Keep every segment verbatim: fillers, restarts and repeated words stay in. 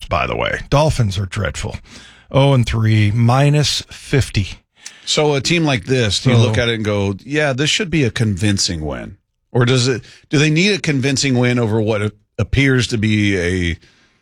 by the way. Dolphins are dreadful. oh and three, minus fifty. So a team like this, do you So- look at it and go, yeah, this should be a convincing win? Or does it? Do they need a convincing win over what appears to be a,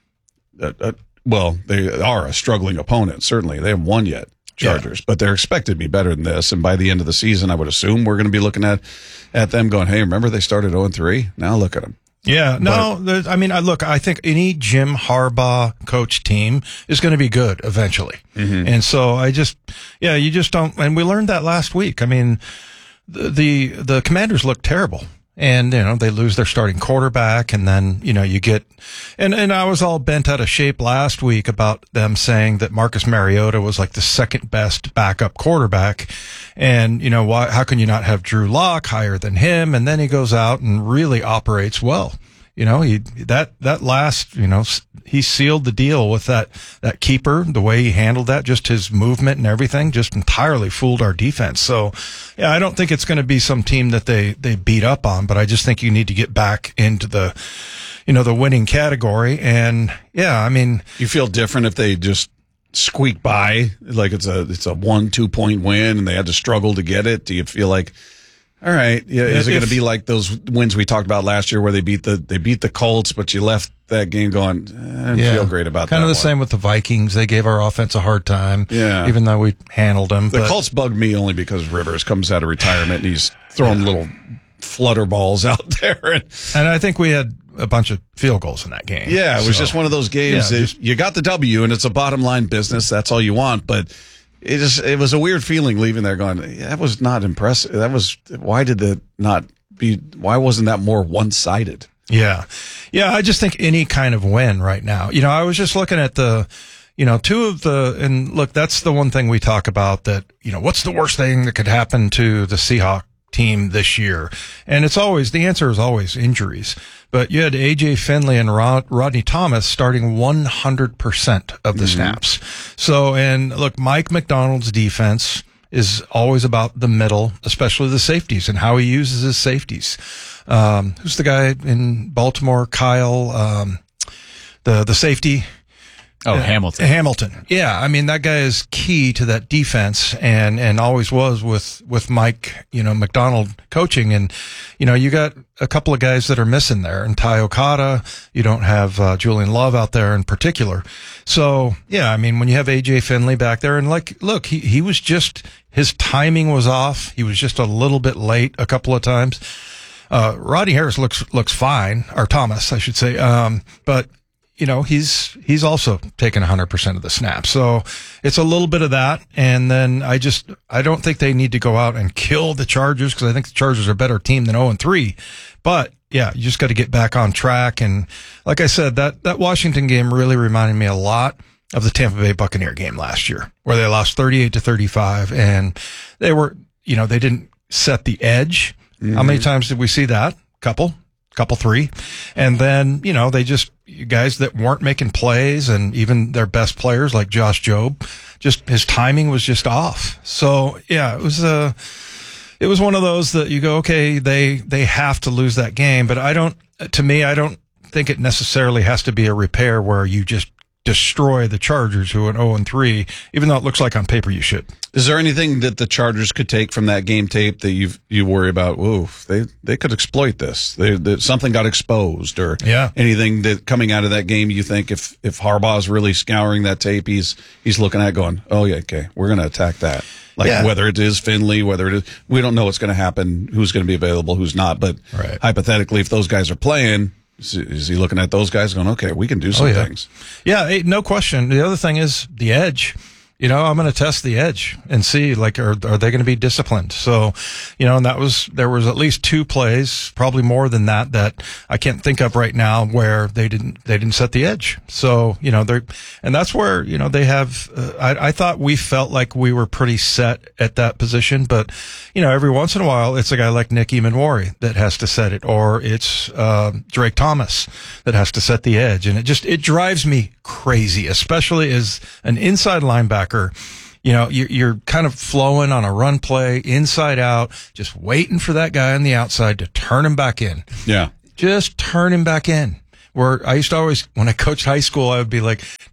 a, a well, they are a struggling opponent, certainly. They haven't won yet, Chargers, yeah. But they're expected to be better than this. And by the end of the season, I would assume we're going to be looking at, at them going, hey, remember they started oh and three? Now look at them. Yeah, no, there's- I mean, I look, I think any Jim Harbaugh coach team is going to be good eventually. Mm-hmm. And so I just, yeah, you just don't, and we learned that last week. I mean, the, the, the Commanders look terrible. And, you know, they lose their starting quarterback, and then, you know, you get, and, and I was all bent out of shape last week about them saying that Marcus Mariota was like the second best backup quarterback. And, you know, why, how can you not have Drew Lock higher than him? And then he goes out and really operates well. You know, he, that, that last, you know, he sealed the deal with that, that keeper, the way he handled that, just his movement and everything just entirely fooled our defense. So, yeah, I don't think it's going to be some team that they, they beat up on, but I just think you need to get back into the, you know, the winning category. And yeah, I mean, you feel different if they just squeak by, like it's a, it's a one, two point win and they had to struggle to get it. Do you feel like, all right, yeah, is it going to be like those wins we talked about last year where they beat the they beat the Colts, but you left that game going, eh, I don't yeah, feel great about kind that. Kind of the one. same with the Vikings. They gave our offense a hard time, yeah, even though we handled them. The but, Colts bugged me only because Rivers comes out of retirement and he's throwing yeah. little flutter balls out there. And, and I think we had a bunch of field goals in that game. Yeah, it was so, just one of those games. Yeah, that just, you got the W, and it's a bottom line business. That's all you want, but. It just, it was a weird feeling leaving there going, yeah, that was not impressive. That was, why did it not be, why wasn't that more one-sided? Yeah. Yeah. I just think any kind of win right now, you know, I was just looking at the, you know, two of the, and look, that's the one thing we talk about that, you know, what's the worst thing that could happen to the Seahawks team this year? And it's always, the answer is always injuries. But you had A J Finley and Rod, Rodney Thomas starting one hundred percent of the mm-hmm. snaps. So, and look, Mike McDonald's defense is always about the middle, especially the safeties and how he uses his safeties. Um, who's the guy in Baltimore? Kyle, um, the, the safety. Oh, uh, Hamilton. Hamilton. Yeah. I mean, that guy is key to that defense and, and always was with, with Mike, you know, McDonald coaching. And, you know, you got a couple of guys that are missing there and Ty Okada. You don't have, uh, Julian Love out there in particular. So, yeah, I mean, when you have A J Finley back there and like, look, he, he was just, his timing was off. He was just a little bit late a couple of times. Uh, Rodney Harris looks, looks fine, or Thomas, I should say. Um, but, you know, he's, he's also taken one hundred percent of the snaps. So it's a little bit of that. And then I just, I don't think they need to go out and kill the Chargers because I think the Chargers are a better team than oh and three. But yeah, you just got to get back on track. And like I said, that, that Washington game really reminded me a lot of the Tampa Bay Buccaneer game last year where they lost thirty-eight to thirty-five and they were, you know, they didn't set the edge. Mm-hmm. How many times did we see that? Couple. couple three. And then, you know, they just, guys that weren't making plays and even their best players like Josh Jobe, just his timing was just off. So yeah, it was a, it was one of those that you go, okay, they, they have to lose that game, but I don't, to me, I don't think it necessarily has to be a repair where you just destroy the Chargers who are oh and three, even though it looks like on paper you should. Is there anything that the Chargers could take from that game tape that you you worry about? Ooh, they they could exploit this. They, they, something got exposed, or yeah. anything that coming out of that game. You think if if Harbaugh's really scouring that tape, he's he's looking at it going, oh yeah, okay, we're going to attack that. Like yeah. whether it is Finley, whether it is, we don't know what's going to happen, who's going to be available, who's not. But right. hypothetically, if those guys are playing. Is he looking at those guys going, okay, we can do some oh, yeah. things? Yeah, no question. The other thing is the edge. You know, I'm going to test the edge and see, like, are, are they going to be disciplined? So, you know, and that was, there was at least two plays, probably more than that, that I can't think of right now where they didn't, they didn't set the edge. So, you know, they're, and that's where, you know, they have, uh, I, I thought we felt like we were pretty set at that position, but, you know, every once in a while, it's a guy like Nick Emanwari that has to set it, or it's, uh, Drake Thomas that has to set the edge. And it just, it drives me crazy, especially as an inside linebacker. You know, you're kind of flowing on a run play inside out, just waiting for that guy on the outside to turn him back in. Yeah. Just turn him back in. Where I used to always, when I coached high school, I would be like,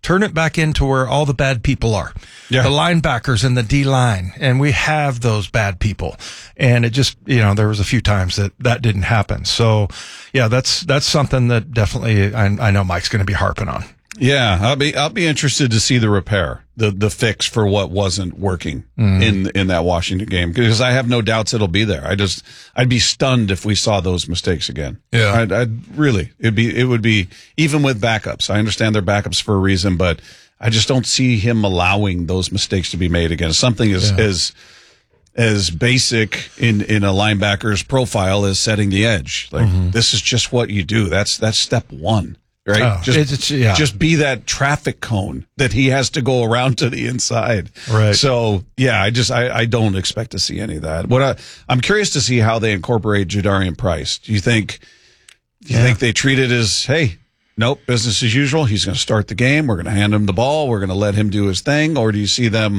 turn it back into where all the bad people are. Yeah. The linebackers and the D line. And we have those bad people. And it just, you know, there was a few times that that didn't happen. So yeah, that's, that's something that definitely I, I know Mike's going to be harping on. Yeah, I'll be I'll be interested to see the repair, the the fix for what wasn't working mm. in in that Washington game, because I have no doubts it'll be there. I just I'd be stunned if we saw those mistakes again. Yeah, I'd, I'd really it'd be it would be even with backups. I understand they're backups for a reason, but I just don't see him allowing those mistakes to be made again. Something as yeah. as as basic in in a linebacker's profile as setting the edge. Like mm-hmm. this is just what you do. That's that's step one. Right? Oh, just, it's, it's, yeah. just be that traffic cone that he has to go around to the inside. Right. So, yeah, I just, I, I don't expect to see any of that. What I, I'm curious to see how they incorporate Jadarian Price. Do you think, do you yeah. think they treat it as, hey, nope, business as usual. He's going to start the game. We're going to hand him the ball. We're going to let him do his thing. Or do you see them,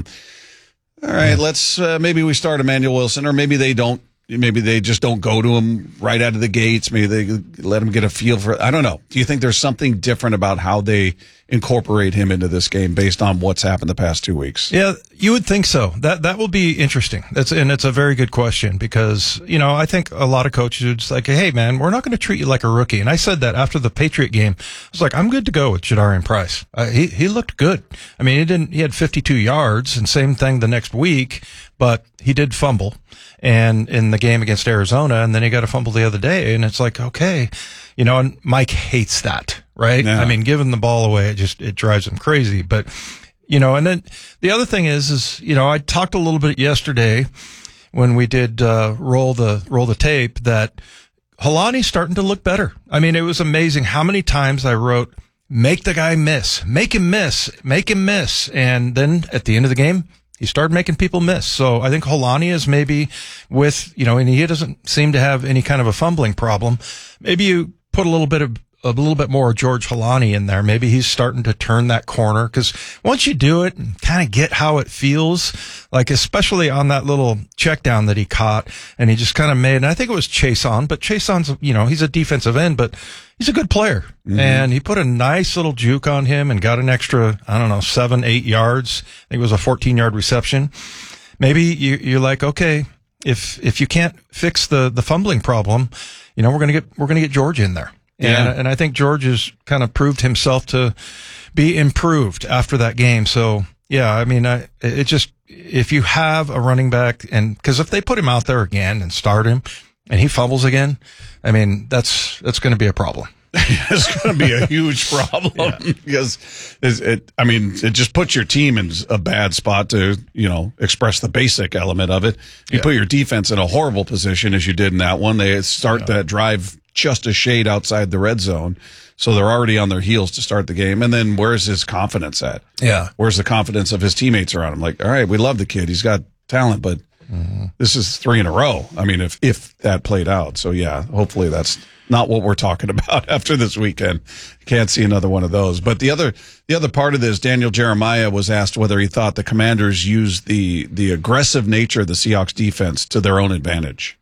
all right, yeah. let's, uh, maybe we start Emmanuel Wilson, or maybe they don't. Maybe they just don't go to him right out of the gates. Maybe they let him get a feel for it. I don't know. Do you think there's something different about how they incorporate him into this game based on what's happened the past two weeks? Yeah, you would think so. That that will be interesting. That's and it's a very good question, because, you know, I think a lot of coaches are just like, hey, man, we're not going to treat you like a rookie. And I said that after the Patriot game. I was like, I'm good to go with Jadarian Price. Uh, he he looked good. I mean, he didn't. He had fifty-two yards, and same thing the next week, but he did fumble. And in the game against Arizona, and then he got a fumble the other day, and it's like, okay, you know, and Mike hates that, right? Yeah. I mean, giving the ball away, it just, it drives him crazy. But, you know, and then the other thing is, is, you know, I talked a little bit yesterday when we did, uh, roll the, roll the tape, that Holani's starting to look better. I mean, it was amazing how many times I wrote, make the guy miss, make him miss, make him miss. And then at the end of the game, he started making people miss. So I think Holani is maybe with, you know, and he doesn't seem to have any kind of a fumbling problem. Maybe you put a little bit of, a little bit more George Holani in there. Maybe he's starting to turn that corner, because once you do it and kind of get how it feels, like especially on that little check down that he caught, and he just kind of made, and I think it was Chason, but Chason's, you know, he's a defensive end, but he's a good player. Mm-hmm. And he put a nice little juke on him and got an extra, I don't know, seven, eight yards. I think it was a fourteen yard reception. Maybe you, you're like, okay, if, if you can't fix the, the fumbling problem, you know, we're going to get, we're going to get George in there. Yeah. And, and I think George has kind of proved himself to be improved after that game. So, yeah, I mean, I, it just, if you have a running back, and because if they put him out there again and start him and he fumbles again, I mean, that's, that's going to be a problem. It's going to be a huge problem yeah. because it, I mean, it just puts your team in a bad spot to, you know, express the basic element of it. You yeah. put your defense in a horrible position, as you did in that one. They start yeah. that drive just a shade outside the red zone. So they're already on their heels to start the game. And then where's his confidence at? Yeah. Where's the confidence of his teammates around him? Like, all right, we love the kid. He's got talent, but mm-hmm. this is three in a row. I mean, if, if that played out. So yeah, hopefully that's not what we're talking about after this weekend. Can't see another one of those. But the other, the other part of this, Daniel Jeremiah was asked whether he thought the Commanders used the, the aggressive nature of the Seahawks defense to their own advantage.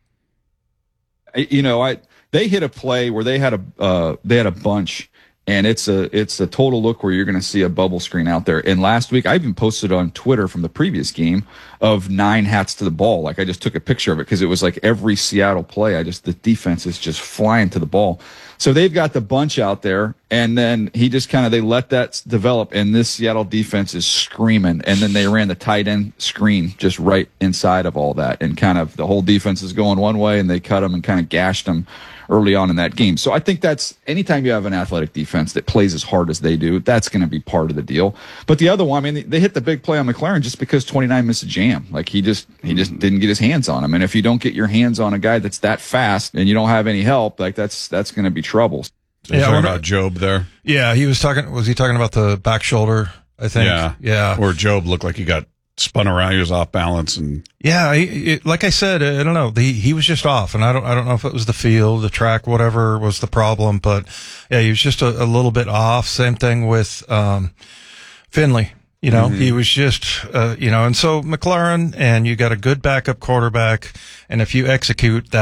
You know, I, they hit a play where they had a uh, they had a bunch, and it's a it's a total look where you're going to see a bubble screen out there. And last week, I even posted on Twitter from the previous game of nine hats to the ball. Like, I just took a picture of it because it was like every Seattle play. I just the defense is just flying to the ball. So they've got the bunch out there, and then he just kind of they let that develop, and this Seattle defense is screaming. And then they ran the tight end screen just right inside of all that, and kind of the whole defense is going one way, and they cut them and kind of gashed them early on in that game. So I think that's anytime you have an athletic defense that plays as hard as they do, that's going to be part of the deal. But the other one, I mean, they hit the big play on McLaurin just because twenty-nine missed a jam. Like, he just he just didn't get his hands on him. And if you don't get your hands on a guy that's that fast and you don't have any help, like that's that's going to be trouble. So yeah, talking about Job there. Yeah, he was talking. Was he talking about the back shoulder? I think. Yeah, yeah. Or Job looked like he got spun around. He was off balance, and yeah, he, it, like I said, I don't know. He he was just off, and I don't I don't know if it was the field, the track, whatever was the problem, but yeah, he was just a, a little bit off. Same thing with um, Finley. You know, mm-hmm. he was just, uh, you know, and so McLaurin, and you got a good backup quarterback, and if you execute that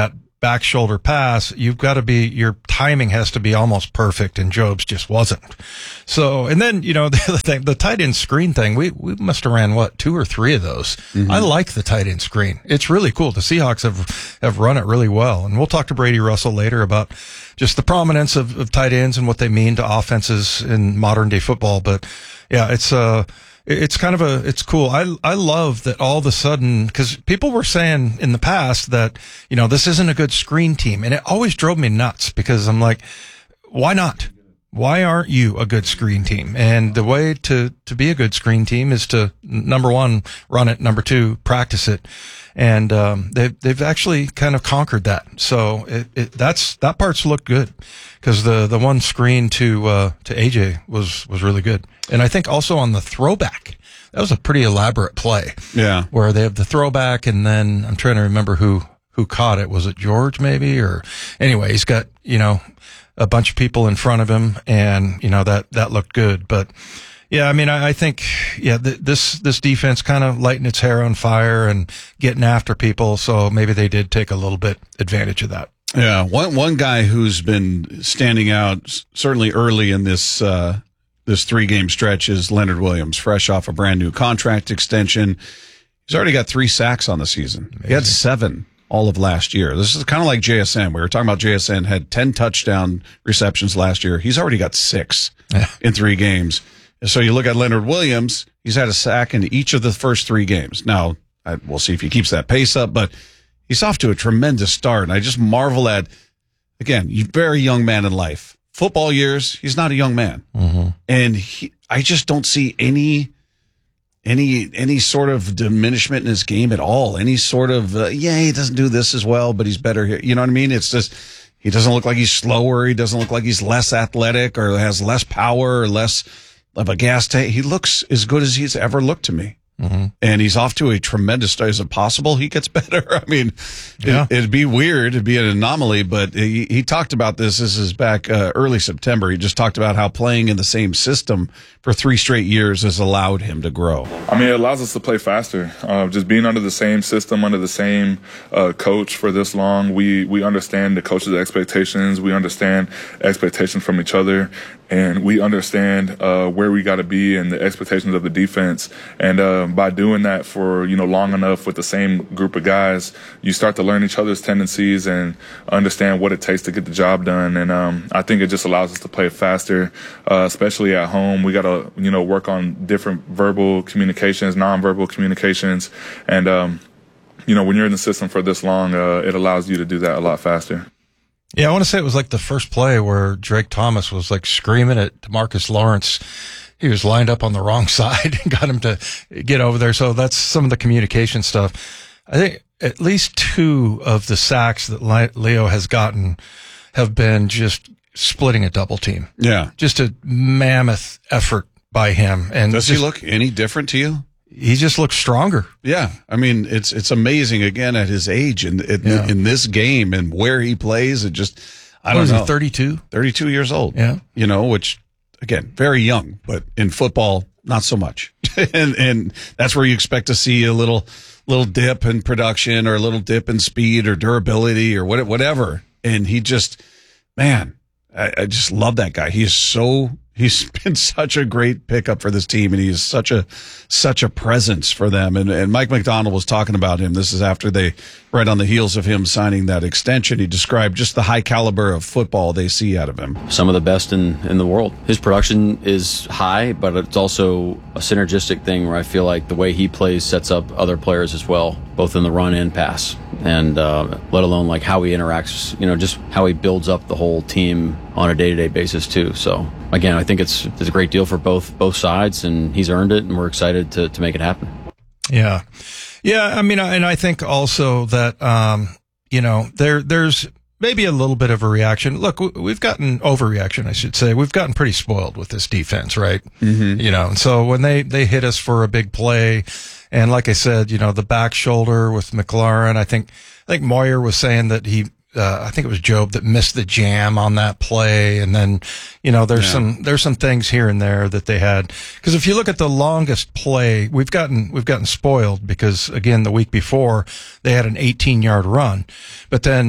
back shoulder pass, you've got to be, your timing has to be almost perfect, and Job's just wasn't. So, and then, you know, the other thing, the tight end screen thing, we, we must have ran, what, two or three of those. Mm-hmm. I like the tight end screen. It's really cool. The Seahawks have, have run it really well. And we'll talk to Brady Russell later about just the prominence of, of tight ends and what they mean to offenses in modern day football. But yeah, it's, uh, it's kind of a, it's cool. I, I love that all of a sudden, cause people were saying in the past that, you know, this isn't a good screen team. And it always drove me nuts because I'm like, why not? Why aren't you a good screen team? And the way to, to be a good screen team is to, number one, run it. Number two, practice it. And, um, they've, they've actually kind of conquered that. So it, it, that's, that part's looked good because the, the one screen to, uh, to A J was, was really good. And I think also on the throwback, that was a pretty elaborate play. Yeah. Where they have the throwback and then I'm trying to remember who, who caught it. Was it George maybe? Or anyway, he's got, you know, a bunch of people in front of him and, you know, that, that looked good. But yeah, I mean, I, I think, yeah, th- this, this defense kind of lighting its hair on fire and getting after people. So maybe they did take a little bit advantage of that. Yeah. One, one guy who's been standing out certainly early in this, uh, this three game stretch is Leonard Williams, fresh off a brand new contract extension. He's already got three sacks on the season. Amazing. He had seven all of last year. This is kind of like J S N. We were talking about J S N had ten touchdown receptions last year. He's already got six yeah. in three games. So you look at Leonard Williams, he's had a sack in each of the first three games. Now, I, we'll see if he keeps that pace up, but he's off to a tremendous start. And I just marvel at, again, you very young man in life. Football years, he's not a young man. Mm-hmm. And he, I just don't see any, any, any sort of diminishment in his game at all. Any sort of, uh, yeah, he doesn't do this as well, but he's better here. You know what I mean? It's just, he doesn't look like he's slower. He doesn't look like he's less athletic or has less power or less of a gas tank. He looks as good as he's ever looked to me. Mm-hmm. And he's off to a tremendous start. Is it possible he gets better? I mean, yeah. it, it'd be weird. It'd be an anomaly, but he, he talked about this. This is back uh, early September. He just talked about how playing in the same system for three straight years has allowed him to grow. I mean, it allows us to play faster. Uh, just being under the same system, under the same uh, coach for this long, we, we understand the coach's expectations. We understand expectations from each other. And we understand uh, where we got to be and the expectations of the defense. And uh, by doing that for, you know, long enough with the same group of guys, you start to learn each other's tendencies and understand what it takes to get the job done. And um, I think it just allows us to play faster, uh, especially at home. We got to, you know, work on different verbal communications, nonverbal communications. And, um, you know, when you're in the system for this long, uh, it allows you to do that a lot faster. Yeah, I want to say it was like the first play where Drake Thomas was like screaming at DeMarcus Lawrence. He was lined up on the wrong side and got him to get over there. So that's some of the communication stuff. I think at least two of the sacks that Leo has gotten have been just splitting a double team. Yeah. Just a mammoth effort by him. And does just, he look any different to you? He just looks stronger. Yeah. I mean, it's, it's amazing again at his age and in, yeah. in this game and where he plays. It just, I what don't is know. He, thirty-two? thirty-two years old. Yeah. You know, which again, very young, but in football, not so much. and, and that's where you expect to see a little, little dip in production or a little dip in speed or durability or what, whatever. And he just, man, I, I just love that guy. He is so, he's been such a great pickup for this team, and he is such a such a presence for them. And, and Mike Macdonald was talking about him. This is after they, right on the heels of him signing that extension, he described just the high caliber of football they see out of him. Some of the best in, in the world. His production is high, but it's also a synergistic thing where I feel like the way he plays sets up other players as well, both in the run and pass. And uh, let alone like how he interacts, you know, just how he builds up the whole team on a day-to-day basis too. So again, I think it's it's a great deal for both both sides, and he's earned it, and we're excited to to make it happen. Yeah, yeah. I mean, and I think also that um, you know there there's maybe a little bit of a reaction. Look, we've gotten overreaction, I should say. We've gotten pretty spoiled with this defense, right? Mm-hmm. You know, and so when they they hit us for a big play. And like I said, you know, the back shoulder with McLaurin, I think, I think Moyer was saying that he, uh, I think it was Job that missed the jam on that play. And then, you know, there's yeah. some, there's some things here and there that they had. Cause if you look at the longest play, we've gotten, we've gotten spoiled because again, the week before they had an eighteen yard run, but then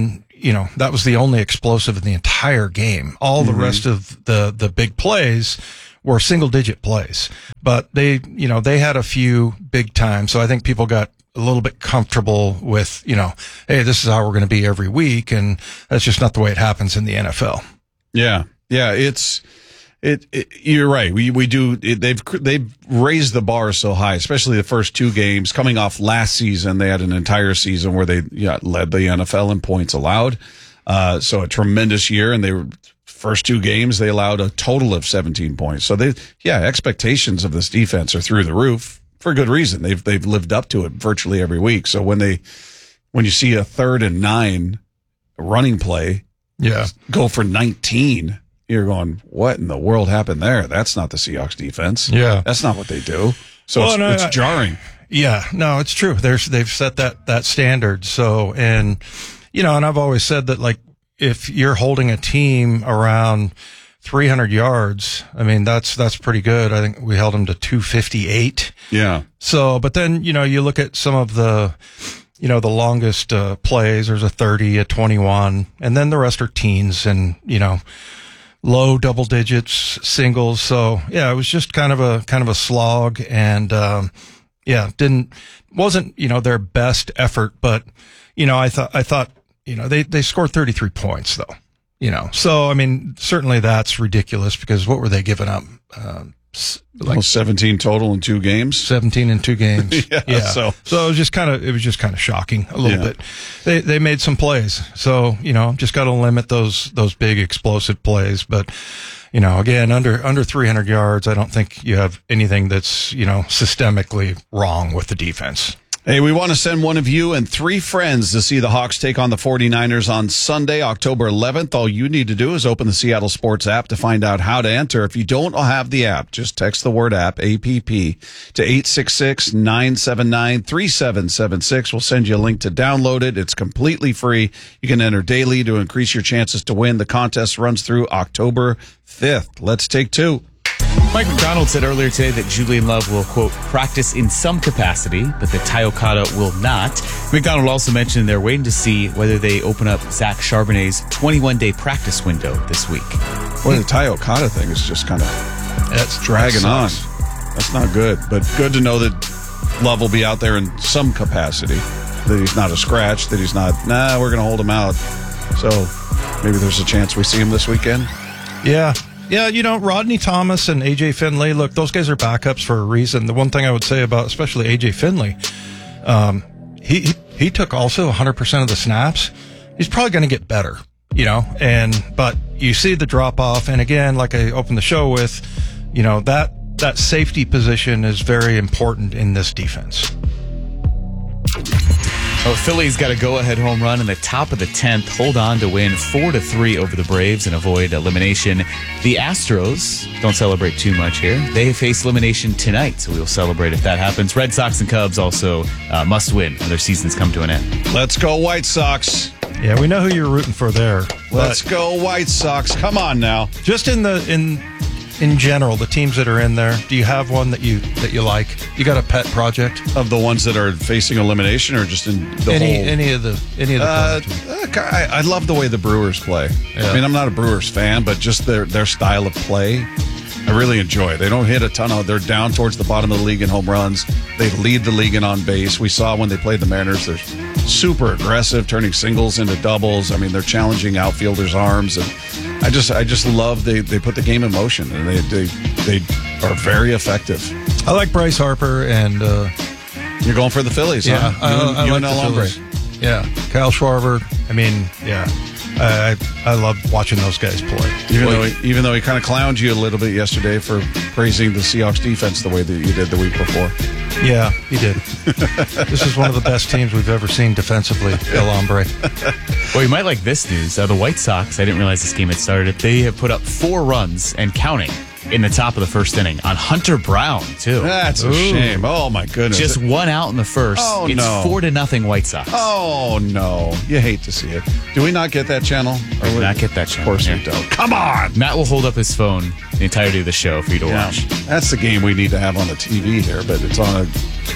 you know, that was the only explosive in the entire game. All mm-hmm. the rest of the, the big plays were single digit plays, but they, you know, they had a few big times. So I think people got a little bit comfortable with, you know, hey, this is how we're going to be every week. And that's just not the way it happens in the N F L. Yeah. Yeah. It's, it, it you're right. We, we do, it, they've, they've raised the bar so high, especially the first two games coming off last season. They had an entire season where they yeah, led the N F L in points allowed. Uh, so a tremendous year, and they were, first two games, they allowed a total of seventeen points. So they, yeah, expectations of this defense are through the roof for good reason. They've, they've lived up to it virtually every week. So when they, when you see a third and nine running play, yeah, go for nineteen, you're going, what in the world happened there? That's not the Seahawks defense. Yeah. That's not what they do. So well, it's, no, it's I, jarring. Yeah, no, it's true. There's, they've set that, that standard. So, and, you know, and I've always said that, like, if you're holding a team around three hundred yards, I mean, that's, that's pretty good. I think we held them to two fifty-eight. Yeah. So, but then, you know, you look at some of the, you know, the longest uh, plays, there's a thirty, a twenty-one, and then the rest are teens and, you know, low double digits, singles. So yeah, it was just kind of a, kind of a slog, and, um, yeah, didn't, wasn't, you know, their best effort, but, you know, I thought, I thought, you know, they, they scored thirty-three points though, you know, so, I mean, certainly that's ridiculous, because what were they giving up? Um, like well, seventeen total in two games, seventeen in two games. yeah, yeah. So, so it was just kind of, it was just kind of shocking a little yeah. bit. They, they made some plays. So, you know, just got to limit those, those big explosive plays. But, you know, again, under, under three hundred yards, I don't think you have anything that's, you know, systemically wrong with the defense. Hey, we want to send one of you and three friends to see the Hawks take on the forty-niners on Sunday, October eleventh. All you need to do is open the Seattle Sports app to find out how to enter. If you don't have the app, just text the word app, A P P, to eight six six, nine seven nine, three seven seven six. We'll send you a link to download it. It's completely free. You can enter daily to increase your chances to win. The contest runs through October fifth. Let's take two. Mike Macdonald said earlier today that Julian Love will, quote, practice in some capacity, but that Ty Okada will not. Macdonald also mentioned they're waiting to see whether they open up Zach Charbonnet's twenty-one day practice window this week. Boy, the Ty Okada thing is just kind of that's dragging that on. That's not good, but good to know that Love will be out there in some capacity, that he's not a scratch, that he's not, nah, we're going to hold him out. So maybe there's a chance we see him this weekend. Yeah. Yeah, you know, Rodney Thomas and A J Finley, look, those guys are backups for a reason. The one thing I would say about especially A J Finley, um, he, he he took also one hundred percent of the snaps. He's probably going to get better, you know, and but you see the drop off. And again, like I opened the show with, you know, that that safety position is very important in this defense. Oh, Philly's got a go-ahead home run in the top of the tenth. Hold on to win four to three over the Braves and avoid elimination. The Astros don't celebrate too much here. They face elimination tonight, so we'll celebrate if that happens. Red Sox and Cubs also uh, must win when their seasons come to an end. Let's go White Sox. Yeah, we know who you're rooting for there. Let's go White Sox. Come on now. Just in the in in general, the teams that are in there, do you have one that you that you like? You got a pet project of the ones that are facing elimination, or just in the any whole? any of the any of the? Uh, I, I love the way the Brewers play. Yeah. I mean, I'm not a Brewers fan, but just their their style of play, I really enjoy. They don't hit a ton of. They're down towards the bottom of the league in home runs. They lead the league in on base. We saw when they played the Mariners. They're super aggressive, turning singles into doubles. I mean, they're challenging outfielders' arms, and I just I just love they they put the game in motion, and they they they are very effective. I like Bryce Harper, and uh, you're going for the Phillies, yeah, huh? I, you, I you like and the El Hombre. Phillies. Yeah, Kyle Schwarber. I mean, yeah. I I love watching those guys play. Even though he, even though he kind of clowned you a little bit yesterday for praising the Seahawks defense the way that you did the week before. Yeah, he did. This is one of the best teams we've ever seen defensively, El Hombre. Well, you might like this news. Uh, the White Sox, I didn't realize this game had started. They have put up four runs and counting in the top of the first inning on Hunter Brown, too. That's a Ooh. shame. Oh, my goodness. Just one out in the first. Oh, it's no. four to nothing White Sox. Oh, no. You hate to see it. Do we not get that channel? Or we not get that channel. Of course yeah. we don't. Come on! Matt will hold up his phone the entirety of the show for you to yeah. watch. That's the game we need to have on the T V here, but it's on a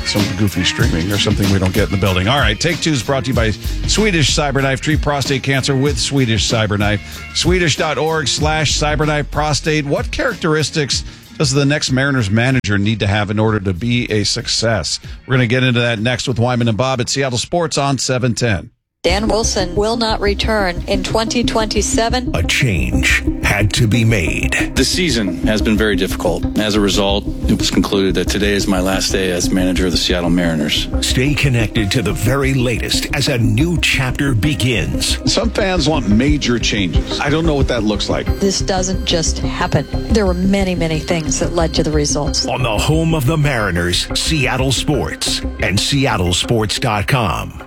some goofy streaming or something we don't get in the building. All right, Take Two is brought to you by Swedish Cyberknife. Treat prostate cancer with Swedish Cyberknife. Swedish.org slash Cyberknife Prostate. What characteristics does the next Mariners manager need to have in order to be a success? We're going to get into that next with Wyman and Bob at Seattle Sports on seven ten. Dan Wilson will not return in twenty twenty-seven. A change had to be made. The season has been very difficult. As a result, it was concluded that today is my last day as manager of the Seattle Mariners. Stay connected to the very latest as a new chapter begins. Some fans want major changes. I don't know what that looks like. This doesn't just happen. There were many, many things that led to the results. On the home of the Mariners, Seattle Sports and Seattle Sports dot com.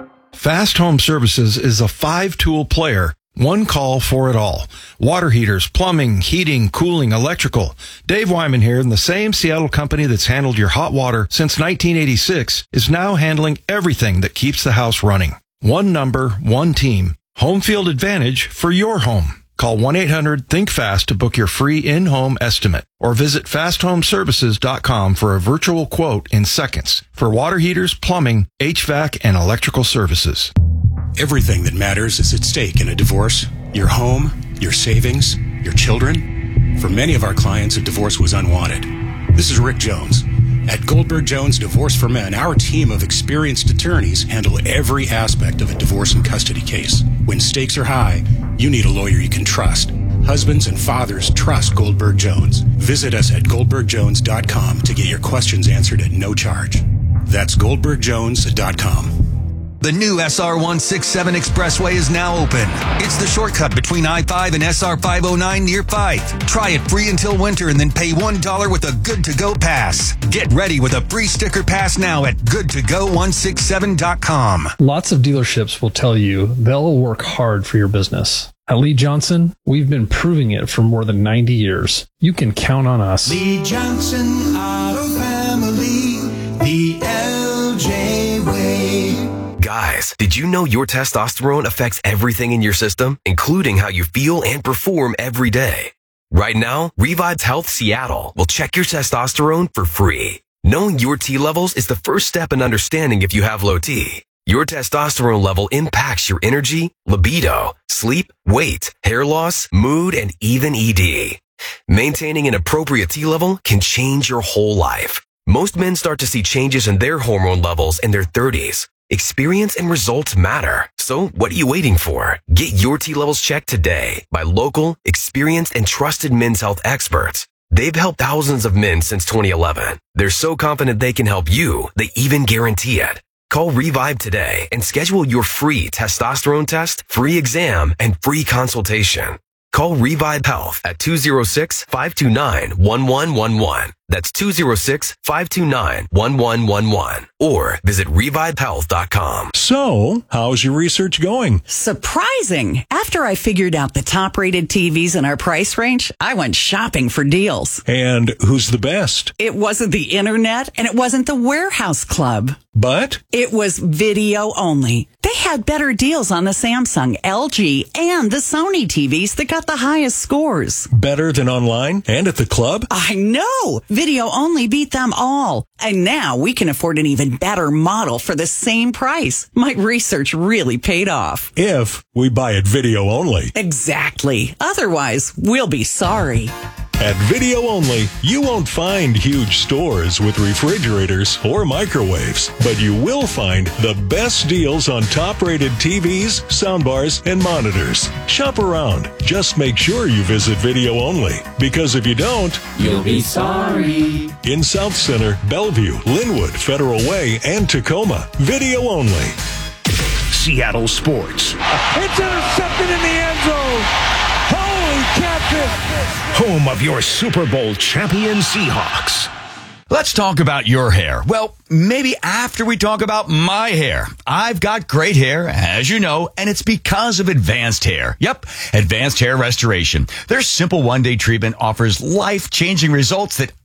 Fast Home Services is a five-tool player, one call for it all. Water heaters, plumbing, heating, cooling, electrical. Dave Wyman here, and the same Seattle company that's handled your hot water since nineteen eighty-six is now handling everything that keeps the house running. One number, one team. Home field advantage for your home. Call one eight hundred think fast to book your free in-home estimate or visit fast home services dot com for a virtual quote in seconds for water heaters, plumbing, H V A C, and electrical services. Everything that matters is at stake in a divorce. Your home, your savings, your children. For many of our clients, a divorce was unwanted. This is Rick Jones. At Goldberg Jones Divorce for Men, our team of experienced attorneys handle every aspect of a divorce and custody case. When stakes are high, you need a lawyer you can trust. Husbands and fathers trust Goldberg Jones. Visit us at goldberg jones dot com to get your questions answered at no charge. That's goldberg jones dot com. The new S R one sixty-seven Expressway is now open. It's the shortcut between I five and S R five oh nine near Fife. Try it free until winter and then pay one dollar with a Good To Go pass. Get ready with a free sticker pass now at good to go one sixty-seven dot com. Lots of dealerships will tell you they'll work hard for your business. At Lee Johnson, we've been proving it for more than ninety years. You can count on us. Lee Johnson Auto Family, the L J way. Guys, did you know your testosterone affects everything in your system, including how you feel and perform every day? Right now, Revive Health Seattle will check your testosterone for free. Knowing your T levels is the first step in understanding if you have low T. Your testosterone level impacts your energy, libido, sleep, weight, hair loss, mood, and even E D. Maintaining an appropriate T level can change your whole life. Most men start to see changes in their hormone levels in their thirties. Experience and results matter. So what are you waiting for? Get your T levels checked today by local, experienced, and trusted men's health experts. They've helped thousands of men since twenty eleven. They're so confident they can help you, they even guarantee it. Call Revive today and schedule your free testosterone test, free exam, and free consultation. Call Revive Health at two oh six, five two nine, one one one one. That's two oh six, five two nine, one one one one. Or visit revive health dot com. So, how's your research going? Surprising. After I figured out the top-rated T Vs in our price range, I went shopping for deals. And who's the best? It wasn't the internet, and it wasn't the warehouse club. But? It was video only. They had better deals on the Samsung, L G, and the Sony T Vs that got the highest scores. Better than online and at the club? I know. Video only beat them all. And now we can afford an even better model for the same price. My research really paid off. If we buy it video only. Exactly. Otherwise, we'll be sorry. At Video Only, you won't find huge stores with refrigerators or microwaves, but you will find the best deals on top-rated T Vs, soundbars, and monitors. Shop around. Just make sure you visit Video Only, because if you don't, you'll be sorry. In South Center, Bellevue, Linwood, Federal Way, and Tacoma, Video Only. Seattle Sports. It's intercepted in the end zone. Holy catfish. Home of your Super Bowl champion Seahawks. Let's talk about your hair. Well, maybe after we talk about my hair. I've got great hair, as you know, and it's because of Advanced Hair. Yep, Advanced Hair Restoration. Their simple one-day treatment offers life-changing results that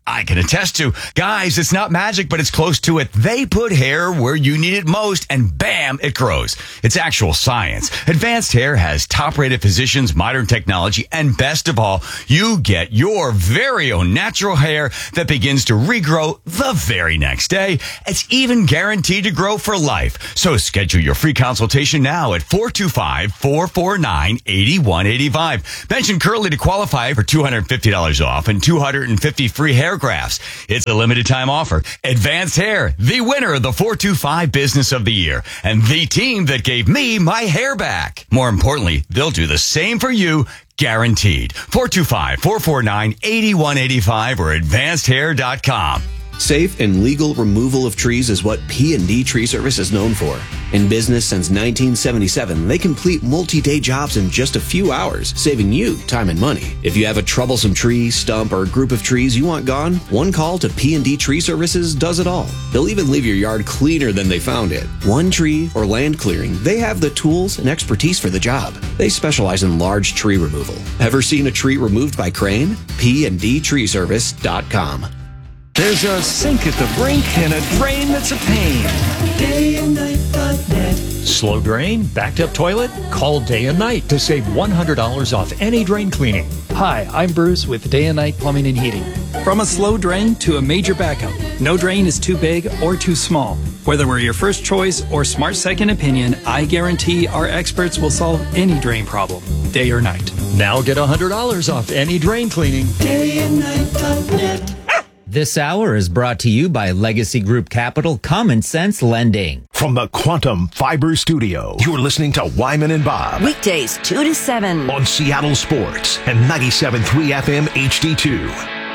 I can attest to. Guys, it's not magic, but it's close to it. They put hair where you need it most, and bam, it grows. It's actual science. Advanced Hair has top-rated physicians, modern technology, and best of all, you get your very own natural hair that begins to regrow the very next day. It's even guaranteed to grow for life. So schedule your free consultation now at four two five, four four nine, eight one eight five. Mention Curly to qualify for two hundred fifty dollars off and two hundred fifty free hair grafts. It's a limited time offer. Advanced Hair, the winner of the four two five Business of the Year, and the team that gave me my hair back. More importantly, they'll do the same for you, guaranteed. four two five, four four nine, eight one eight five or advanced hair dot com. Safe and legal removal of trees is what P and D Tree Service is known for. In business since nineteen seventy-seven, they complete multi-day jobs in just a few hours, saving you time and money. If you have a troublesome tree, stump, or group of trees you want gone, one call to P and D Tree Services does it all. They'll even leave your yard cleaner than they found it. One tree or land clearing, they have the tools and expertise for the job. They specialize in large tree removal. Ever seen a tree removed by crane? P and D Tree Service dot com. There's a sink at the brink and a drain that's a pain. day and night dot net. Slow drain? Backed up toilet? Call Day and Night to save one hundred dollars off any drain cleaning. Hi, I'm Bruce with Day and Night Plumbing and Heating. From a slow drain to a major backup, no drain is too big or too small. Whether we're your first choice or smart second opinion, I guarantee our experts will solve any drain problem, day or night. Now get one hundred dollars off any drain cleaning. day and night dot net. This hour is brought to you by Legacy Group Capital Common Sense Lending. From the Quantum Fiber Studio, you're listening to Wyman and Bob. Weekdays, two to seven. On Seattle Sports and ninety-seven point three F M H D two.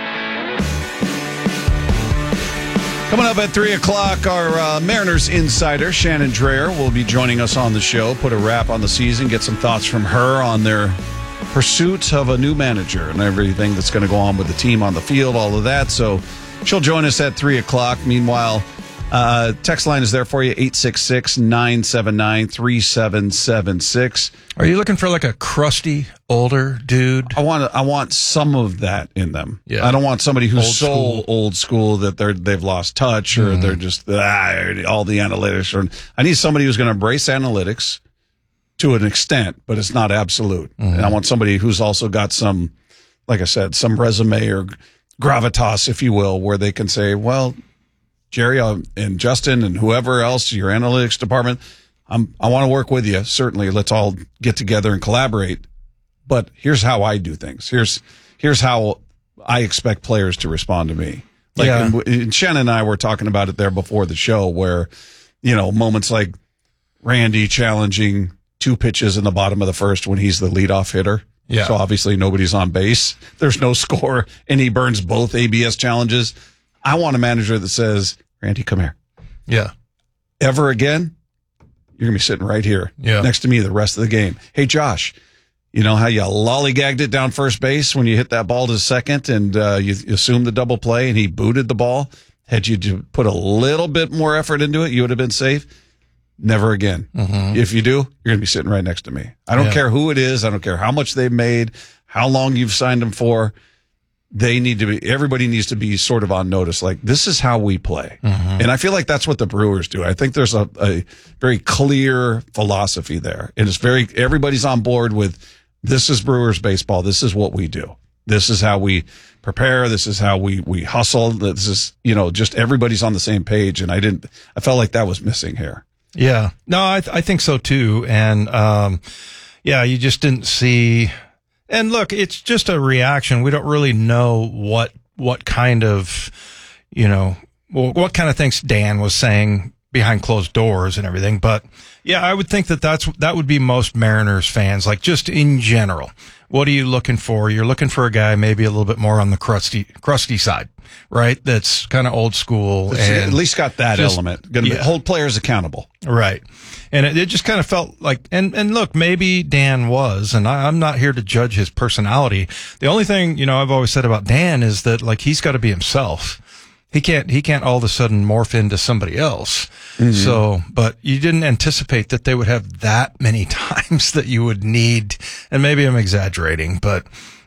Coming up at three o'clock, our uh, Mariners insider, Shannon Dreher, will be joining us on the show, put a wrap on the season, get some thoughts from her on their pursuit of a new manager and everything that's going to go on with the team on the field, all of that. So she'll join us at three o'clock. Meanwhile, uh, text line is there for you, eight six six, nine seven nine, three seven seven six. Are you looking for like a crusty, older dude? I want I want some of that in them. Yeah. I don't want somebody who's Old so school. old school that they're, they've lost touch or Mhm. they're just ah, all the analytics. Or, I need somebody who's going to embrace analytics to an extent, but it's not absolute. Mhm. And I want somebody who's also got some, like I said, some resume or gravitas, if you will, where they can say, well, Jerry uh, and Justin and whoever else, your analytics department, I'm, I want to work with you. Certainly, let's all get together and collaborate. But here's how I do things. Here's here's how I expect players to respond to me. Like, Yeah. and, and Shannon and I were talking about it there before the show, where, you know, moments like Randy challenging two pitches in the bottom of the first when he's the leadoff hitter. Yeah. So obviously nobody's on base. There's no score, and he burns both A B S challenges. I want a manager that says, Randy, come here. Yeah. Ever again, you're going to be sitting right here Yeah. next to me the rest of the game. Hey, Josh, you know how you lollygagged it down first base when you hit that ball to second and uh, you assumed the double play and he booted the ball? Had you to put a little bit more effort into it, you would have been safe. Never again. Mhm. If you do, you're going to be sitting right next to me. I don't Yeah. care who it is. I don't care how much they've made, how long you've signed them for. They need to be, everybody needs to be sort of on notice. Like, this is how we play. Mhm. And I feel like that's what the Brewers do. I think there's a, a very clear philosophy there. And it's very, everybody's on board with, this is Brewers baseball. This is what we do. This is how we prepare. This is how we, we hustle. This is, you know, just everybody's on the same page. And I didn't, I felt like that was missing here. Yeah. No, I, th- I think so too. And, um, yeah, you just didn't see, and look, it's just a reaction. We don't really know what, what kind of, you know, well, what kind of things Dan was saying behind closed doors and everything. But yeah, I would think that that's, that would be most Mariners fans, like just in general. What are you looking for? You're looking for a guy maybe a little bit more on the crusty, crusty side, right? That's kind of old school. It's and at least got that just- element. Going to yeah. hold players accountable. Right. And it, it just kind of felt like, and, and look, maybe Dan was, and I, I'm not here to judge his personality. The only thing, you know, I've always said about Dan is that like, he's got to be himself. He can't, he can't all of a sudden morph into somebody else. Mm-hmm. So, but you didn't anticipate that they would have that many times that you would need, and maybe I'm exaggerating, but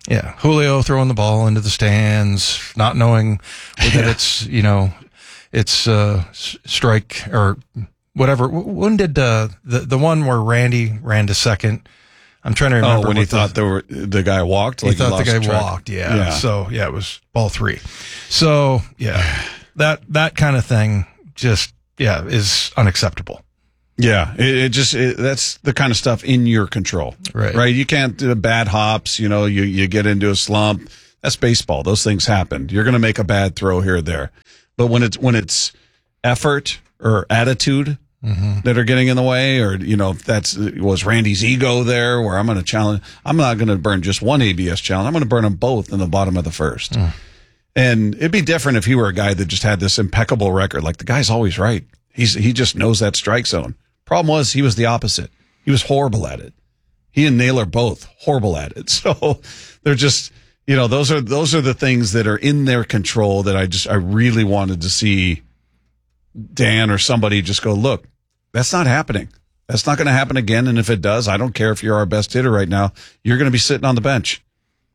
Yeah, Julio throwing the ball into the stands, not knowing whether Yeah. it's, you know, it's uh, s- strike or whatever. W- When did uh, the the one where Randy ran to second? I'm trying to remember. Oh, when he what the- thought there were, the guy walked? he Like thought the lost guy track? walked. Yeah. Yeah. So yeah, it was ball three. So yeah, that that kind of thing just yeah is unacceptable. Yeah, it, it just it, that's the kind of stuff in your control, Right. Right, you can't do bad hops. You know, you you get into a slump. That's baseball. Those things happen. You're going to make a bad throw here or there, but when it's when it's effort or attitude Mm-hmm. that are getting in the way, or you know, if that's was Randy's ego there, where I'm going to challenge. I'm not going to burn just one A B S challenge. I'm going to burn them both in the bottom of the first. Mm. And it'd be different if he were a guy that just had this impeccable record. Like the guy's always right. He's he just knows that strike zone. Problem was he was the opposite. He was horrible at it. He and Naylor both horrible at it. So they're just, you know, those are those are the things that are in their control that I just I really wanted to see Dan or somebody just go, look, that's not happening. That's not going to happen again. And if it does, I don't care if you're our best hitter right now. You're going to be sitting on the bench.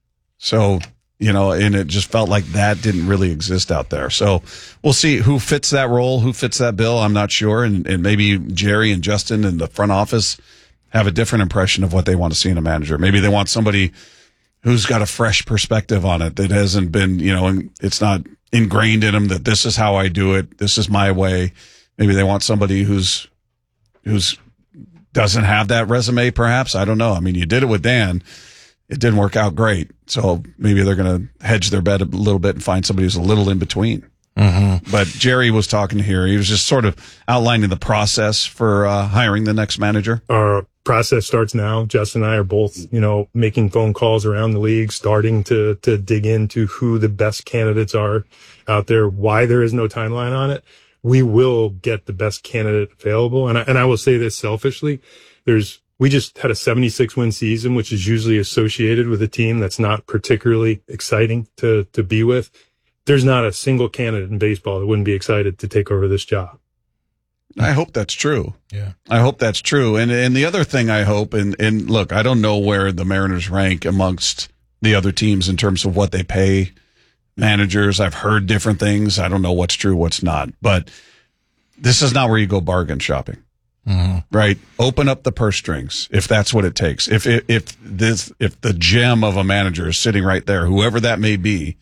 So, you know, and it just felt like that didn't really exist out there. So we'll see who fits that role, who fits that bill. I'm not sure. And, and maybe Jerry and Justin in the front office have a different impression of what they want to see in a manager. Maybe they want somebody who's got a fresh perspective on it that hasn't been, you know, and it's not ingrained in them that this is how I do it. This is my way. Maybe they want somebody who's, who's doesn't have that resume, perhaps. I don't know. I mean, you did it with Dan. It didn't work out great. So maybe they're going to hedge their bet a little bit and find somebody who's a little in between. Mm-hmm. But Jerry was talking here. He was just sort of outlining the process for uh, hiring the next manager. Our process starts now. Justin and I are both, you know, making phone calls around the league, starting to, to dig into who the best candidates are out there, why there is no timeline on it. We will get the best candidate available. And I, and I will say this selfishly. There's, we just had a seventy-six win season, which is usually associated with a team that's not particularly exciting to, to be with. There's not a single candidate in baseball that wouldn't be excited to take over this job. I hope that's true. Yeah. I hope that's true. And and the other thing I hope, and, and look, I don't know where the Mariners rank amongst the other teams in terms of what they pay managers. I've heard different things. I don't know what's true, what's not. But this is not where you go bargain shopping. Mm-hmm. Right? Open up the purse strings if that's what it takes. If if, if this if the gem of a manager is sitting right there, whoever that may be,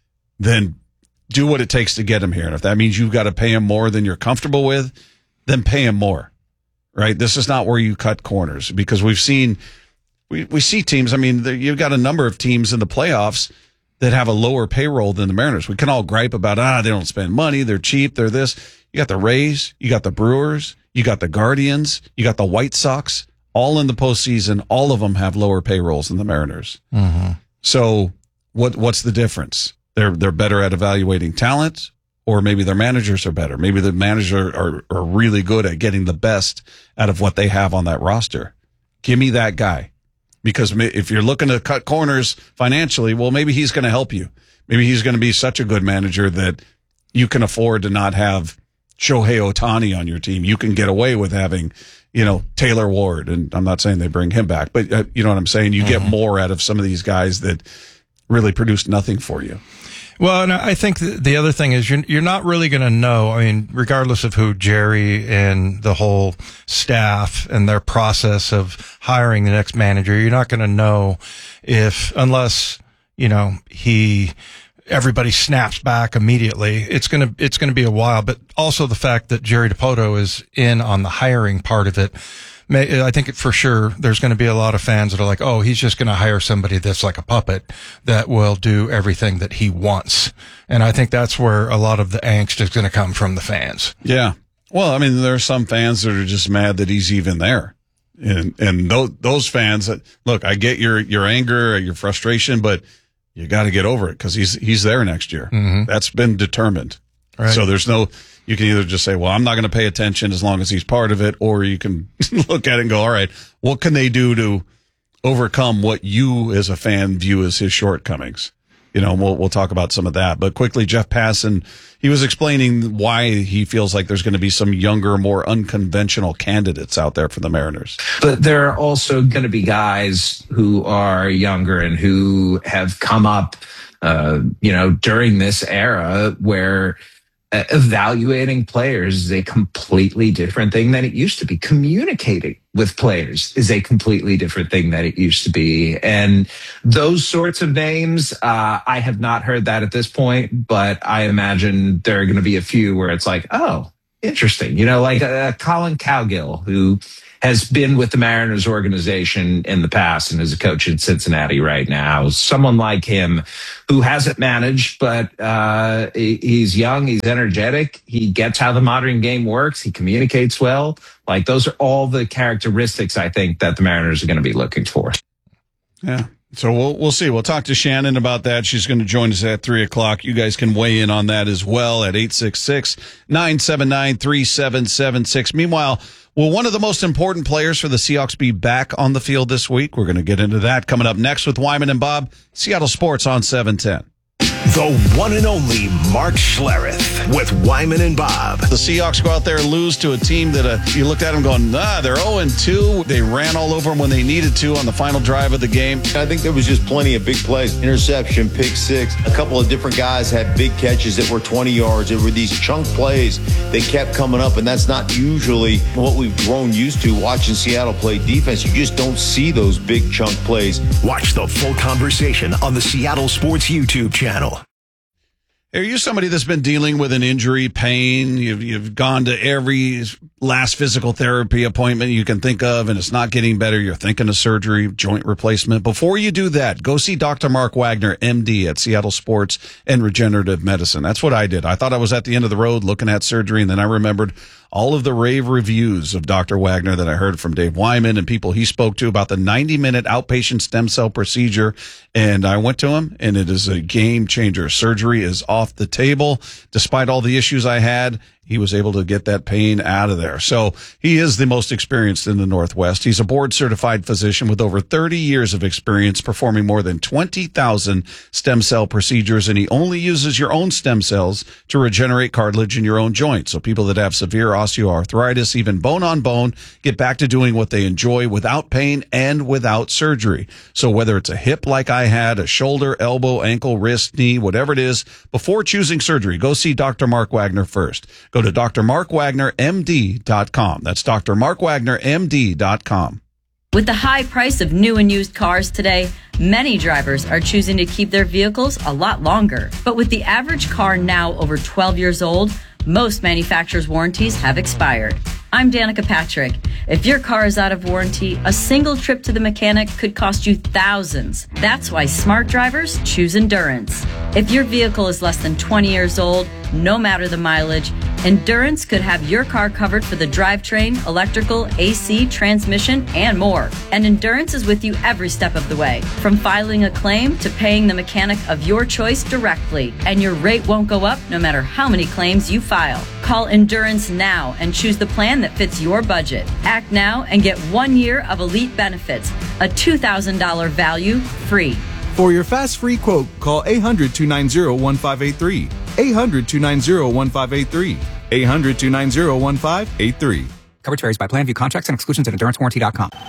then do what it takes to get him here. And if that means you've got to pay him more than you're comfortable with, then pay him more. Right? This is not where you cut corners, because we've seen we we see teams. I mean, there, you've got a number of teams in the playoffs that have a lower payroll than the Mariners. We can all gripe about, ah, they don't spend money, they're cheap, they're this. You got the Rays, you got the Brewers, you got the Guardians, you got the White Sox, all in the postseason. All of them have lower payrolls than the Mariners. Mm-hmm. So what what's the difference? They're they're better at evaluating talent, or maybe their managers are better. Maybe the managers are, are really good at getting the best out of what they have on that roster. Give me that guy. Because if you're looking to cut corners financially, well, maybe he's going to help you. Maybe he's going to be such a good manager that you can afford to not have Shohei Ohtani on your team. You can get away with having, you know, Taylor Ward. And I'm not saying they bring him back, but uh, you know what I'm saying? You Mm-hmm. get more out of some of these guys that really produced nothing for you. Well, and I think the other thing is you're you're not really going to know. I mean, regardless of who Jerry and the whole staff and their process of hiring the next manager, you're not going to know if, unless, you know, he, everybody snaps back immediately. It's going to, it's going to be a while, but also the fact that Jerry Dipoto is in on the hiring part of it. I think for sure there's going to be a lot of fans that are like, oh, he's just going to hire somebody that's like a puppet that will do everything that he wants. And I think that's where a lot of the angst is going to come from the fans. Yeah. Well, I mean, there are some fans that are just mad that he's even there. And, and those, those fans, look, I get your, your anger, your frustration, but you got to get over it because he's, he's there next year. Mm-hmm. That's been determined. Right. So there's no, you can either just say, well, I'm not going to pay attention as long as he's part of it, or you can look at it and go, all right, what can they do to overcome what you as a fan view as his shortcomings? you know, we'll we'll talk about some of that. But quickly, Jeff Passan, he was explaining why he feels like there's going to be some younger, more unconventional candidates out there for the Mariners. But there are also going to be guys who are younger and who have come up, uh, you know, during this era where uh, evaluating players is a completely different thing than it used to be. Communicating with players is a completely different thing than it used to be. And those sorts of names, uh, I have not heard that at this point, but I imagine there are going to be a few where it's like, oh, interesting. You know, like uh, Colin Cowgill, who has been with the Mariners organization in the past and is a coach in Cincinnati right now. Someone like him who hasn't managed, but uh, he's young, he's energetic, he gets how the modern game works, he communicates well. Like, those are all the characteristics I think that the Mariners are going to be looking for. Yeah. So we'll we'll see. We'll talk to Shannon about that. She's going to join us at three o'clock. You guys can weigh in on that as well at eight six six, nine seven nine, three seven seven six. Meanwhile, will one of the most important players for the Seahawks be back on the field this week? We're going to get into that coming up next with Wyman and Bob. Seattle Sports on seven ten. The one and only Mark Schlereth with Wyman and Bob. The Seahawks go out there and lose to a team that uh, you looked at them going, nah, they're oh and two. They ran all over them when they needed to on the final drive of the game. I think there was just plenty of big plays. Interception, pick six. A couple of different guys had big catches that were twenty yards. It were these chunk plays that kept coming up, and that's not usually what we've grown used to watching Seattle play defense. You just don't see those big chunk plays. Watch the full conversation on the Seattle Sports YouTube channel. Are you somebody that's been dealing with an injury, pain? You've you've gone to every last physical therapy appointment you can think of, and it's not getting better. You're thinking of surgery, joint replacement. Before you do that, go see Doctor Mark Wagner, M D, at Seattle Sports and Regenerative Medicine. That's what I did. I thought I was at the end of the road looking at surgery, and then I remembered all of the rave reviews of Doctor Wagner that I heard from Dave Wyman and people he spoke to about the ninety-minute outpatient stem cell procedure. And I went to him, and it is a game changer. Surgery is off the table. Despite all the issues I had, he was able to get that pain out of there. So he is the most experienced in the Northwest. He's a board-certified physician with over thirty years of experience performing more than twenty thousand stem cell procedures, and he only uses your own stem cells to regenerate cartilage in your own joints. So people that have severe osteoarthritis, even bone-on-bone, get back to doing what they enjoy without pain and without surgery. So whether it's a hip like I had, a shoulder, elbow, ankle, wrist, knee, whatever it is, before choosing surgery, go see Doctor Mark Wagner first. Go to D R Mark Wagner M D dot com. That's D R Mark Wagner M D dot com. With the high price of new and used cars today, many drivers are choosing to keep their vehicles a lot longer. But with the average car now over twelve years old, most manufacturers' warranties have expired. I'm Danica Patrick. If your car is out of warranty, a single trip to the mechanic could cost you thousands. That's why smart drivers choose Endurance. If your vehicle is less than twenty years old, no matter the mileage, Endurance could have your car covered for the drivetrain, electrical, A C, transmission, and more. And Endurance is with you every step of the way, from filing a claim to paying the mechanic of your choice directly. And your rate won't go up no matter how many claims you file. Call Endurance now and choose the plan that fits your budget. Act now and get one year of elite benefits, a two thousand dollars value free. For your fast free quote, call eight hundred, two nine zero, one five eight three. eight hundred, two nine zero, one five eight three. eight hundred, two nine zero, one five eight three. Coverage varies by plan. View contracts and exclusions at endurance warranty dot com.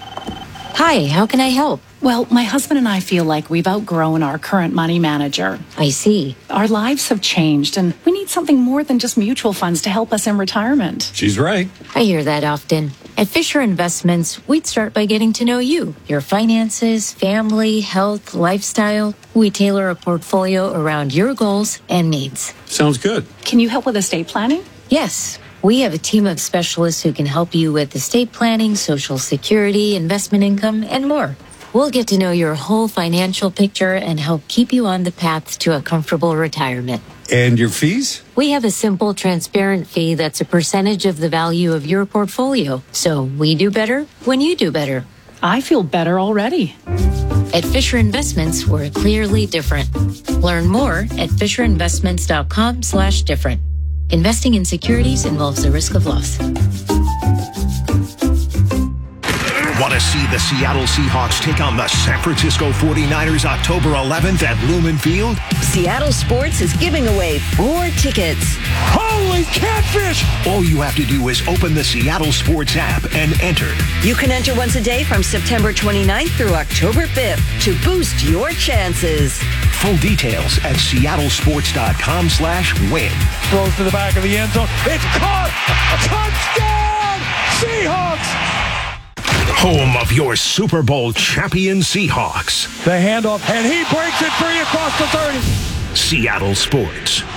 Hi, how can I help? Well, my husband and I feel like we've outgrown our current money manager. I see. Our lives have changed, and we need something more than just mutual funds to help us in retirement. She's right. I hear that often. At Fisher Investments, we'd start by getting to know you, your finances, family, health, lifestyle. We tailor a portfolio around your goals and needs. Sounds good. Can you help with estate planning? Yes. We have a team of specialists who can help you with estate planning, Social Security, investment income, and more. We'll get to know your whole financial picture and help keep you on the path to a comfortable retirement. And your fees? We have a simple, transparent fee that's a percentage of the value of your portfolio. So we do better when you do better. I feel better already. At Fisher Investments, we're clearly different. Learn more at fisher investments dot com slash different. Investing in securities involves the risk of loss. Want to see the Seattle Seahawks take on the San Francisco forty-niners October eleventh at Lumen Field? Seattle Sports is giving away four tickets. Holy catfish! All you have to do is open the Seattle Sports app and enter. You can enter once a day from September twenty-ninth through October fifth to boost your chances. Full details at seattlesports.com slash win. Throws to the back of the end zone. It's caught! Touchdown! Seahawks! Home of your Super Bowl champion Seahawks. The handoff, and he breaks it free across the thirty. Seattle Sports.